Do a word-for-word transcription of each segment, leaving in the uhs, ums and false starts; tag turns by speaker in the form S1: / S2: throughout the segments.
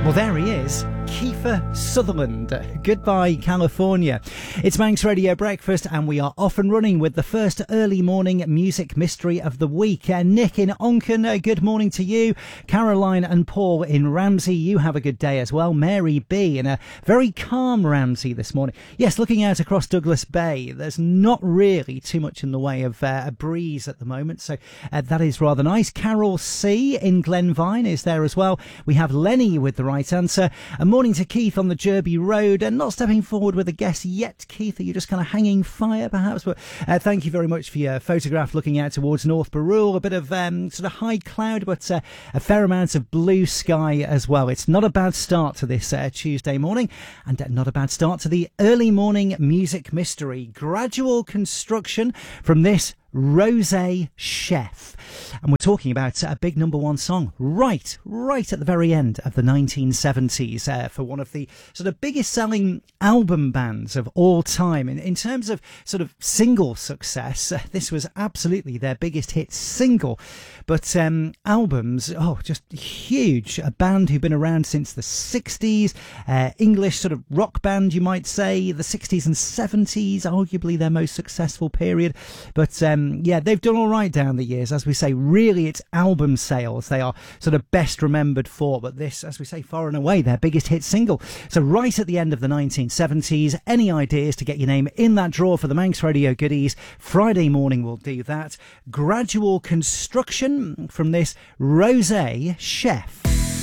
S1: Well, there he is, Kiefer Sutherland. Goodbye, California. It's Manx Radio Breakfast, and we are off and running with the first early morning music mystery of the week. Uh, Nick in Onken, uh, good morning to you. Caroline and Paul in Ramsey, you have a good day as well. Mary B in a very calm Ramsey this morning. Yes, looking out across Douglas Bay, there's not really too much in the way of uh, a breeze at the moment, so uh, that is rather nice. Carol C in Glenvine is there as well. We have Lenny with the right answer. A morning to Keith on the Derby Road, and not stepping forward with a guess yet. Keith, are you just kind of hanging fire perhaps? But uh, thank you very much for your photograph looking out towards North Barrule. A bit of um, sort of high cloud, but uh, a fair amount of blue sky as well. It's not a bad start to this uh, Tuesday morning, and uh, not a bad start to the early morning music mystery. Gradual Construction from this Rosé Chef. And we're talking about a big number one song right, right at the very end of the nineteen seventies uh, for one of the sort of biggest selling album bands of all time. In, in terms of sort of single success, uh, this was absolutely their biggest hit single. But um, albums, oh, just huge. A band who've been around since the sixties, uh, English sort of rock band, you might say, the sixties and seventies, arguably their most successful period. But um, yeah, they've done all right down the years. As we say, really it's album sales they are sort of best remembered for, but this, as we say, far and away their biggest hit single. So right at the end of the nineteen seventies, any ideas to get your name in that draw for the Manx Radio goodies? Friday morning we'll do that. Gradual Construction from this Rosé Chef.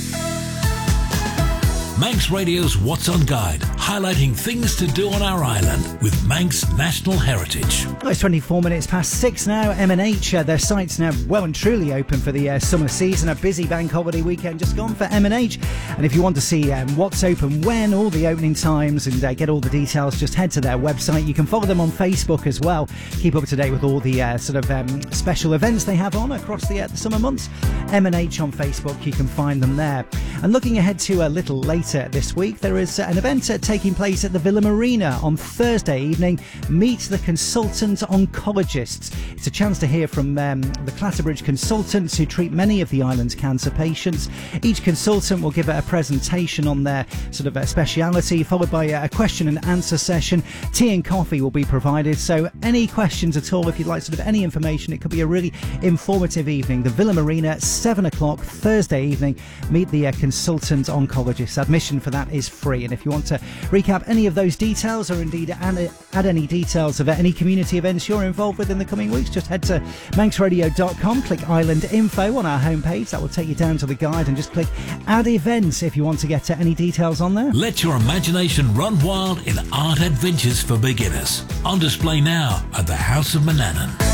S2: Manx Radio's What's On Guide, highlighting things to do on our island with Manx National Heritage.
S1: Oh, it's twenty-four minutes past six now. M and H, uh, their site's now well and truly open for the uh, summer season. A busy bank holiday weekend just gone for M and H. And if you want to see um, what's open when, all the opening times, and uh, get all the details, just head to their website. You can follow them on Facebook as well. Keep up to date with all the uh, sort of um, special events they have on across the, uh, the summer months. M and H on Facebook, you can find them there. And looking ahead to a little later this week, there is an event uh, taking place at the Villa Marina on Thursday evening. Meet the Consultant Oncologists. It's a chance to hear from um, the Clatterbridge consultants who treat many of the island's cancer patients. Each consultant will give a presentation on their sort of a speciality, followed by a question and answer session. Tea and coffee will be provided, so any questions at all, if you'd like sort of any information, it could be a really informative evening. The Villa Marina, seven o'clock Thursday evening. Meet the uh, Consultant Oncologists. Admission for that is free, and if you want to recap any of those details, or indeed add, add any details of any community events you're involved with in the coming weeks, just head to manx radio dot com, click Island Info on our homepage. That will take you down to the guide, and just click Add Events if you want to get to any details on there.
S2: Let your imagination run wild in art adventures for beginners. On display now at the House of Manannan.